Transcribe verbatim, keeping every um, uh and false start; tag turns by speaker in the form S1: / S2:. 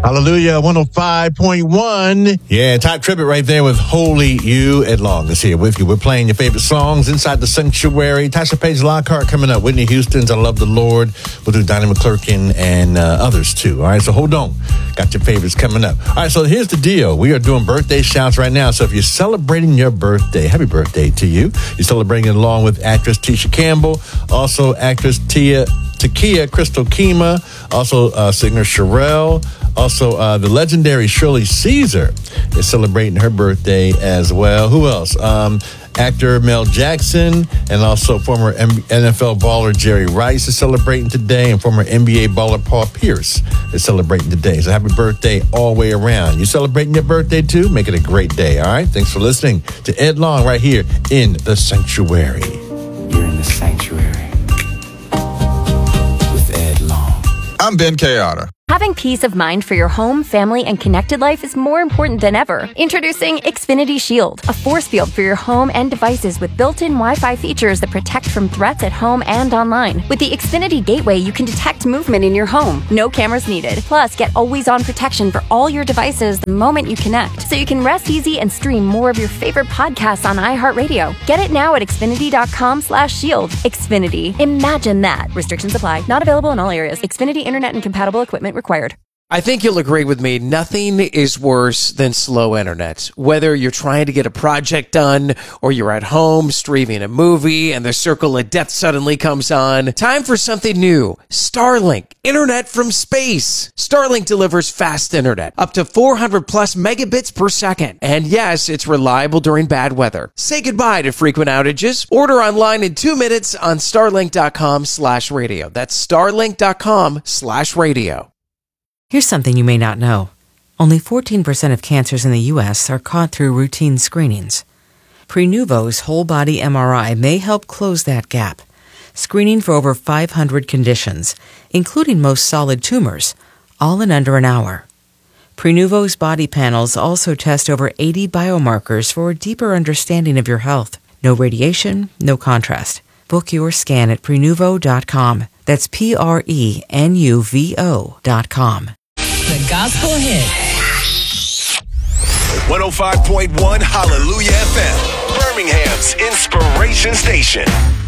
S1: Hallelujah, one oh five point one.
S2: Yeah, Todd Tribbett right there with Holy You Ed Long is here with you. We're playing your favorite songs inside the sanctuary. Tasha Page Lockhart coming up. Whitney Houston's I Love the Lord. We'll do Donnie McClurkin and uh, others too. All right, so hold on. Got your favorites coming up. All right, so here's the deal. We are doing birthday shouts right now. So if you're celebrating your birthday, happy birthday to you. You're celebrating along with actress Tisha Campbell, also actress Tia Takia Crystal Kima, also uh, singer Sherelle, also uh, the legendary Shirley Caesar is celebrating her birthday as well. Who else? Um, actor Mel Jackson and also former N F L baller Jerry Rice is celebrating today, and former N B A baller Paul Pierce is celebrating today. So happy birthday all the way around. You celebrating your birthday too? Make it a great day, all right? Thanks for listening to Ed Long right here in the Sanctuary.
S3: You're in the Sanctuary.
S4: I'm Ben Kayada.
S5: Having peace of mind for your home, family, and connected life is more important than ever. Introducing Xfinity Shield, a force field for your home and devices with built-in Wi-Fi features that protect from threats at home and online. With the Xfinity Gateway, you can detect movement in your home. No cameras needed. Plus, get always-on protection for all your devices the moment you connect, so you can rest easy and stream more of your favorite podcasts on iHeartRadio. Get it now at Xfinity.com slash shield. Xfinity. Imagine that. Restrictions apply. Not available in all areas. Xfinity Internet and compatible equipment required.
S6: I think you'll agree with me. Nothing is worse than slow internet. Whether you're trying to get a project done or you're at home streaming a movie and the circle of death suddenly comes on, time for something new. Starlink, internet from space. Starlink delivers fast internet, up to four hundred plus megabits per second. And yes, it's reliable during bad weather. Say goodbye to frequent outages. Order online in two minutes on starlink.com slash radio. That's starlink.com slash radio.
S7: Here's something you may not know. Only fourteen percent of cancers in the U S are caught through routine screenings. Prenuvo's whole-body M R I may help close that gap, screening for over five hundred conditions, including most solid tumors, all in under an hour. Prenuvo's body panels also test over eighty biomarkers for a deeper understanding of your health. No radiation, no contrast. Book your scan at Prenuvo dot com. That's P R E N U V O dot com.
S8: The Gospel Hit.
S9: one oh five point one Hallelujah F M, Birmingham's Inspiration Station.